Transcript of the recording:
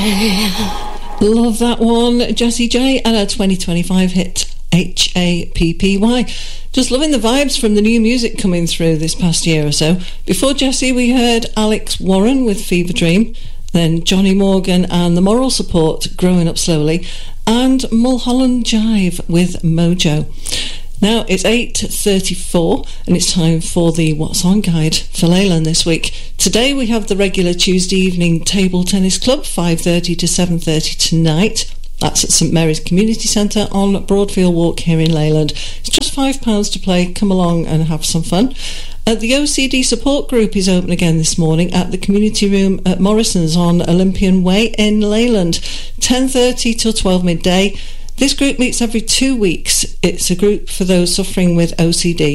Love that one, Jessie J, and her 2025 hit HAPPY. Just loving the vibes from the new music coming through this past year or so. Before Jessie, we heard Alex Warren with Fever Dream, then Johnny Morgan and The Moral Support, Growing Up Slowly, and Mulholland Jive with Mojo. Now it's 8:34 and it's time for the What's On guide for Leyland this week. Today we have the regular Tuesday evening table tennis club, 5:30 to 7:30 tonight. That's at St Mary's Community Centre on Broadfield Walk here in Leyland. It's just £5 to play. Come along and have some fun. The OCD support group is open again this morning at the community room at Morrison's on Olympian Way in Leyland, 10:30 till 12 midday. This group meets every 2 weeks. It's a group for those suffering with OCD.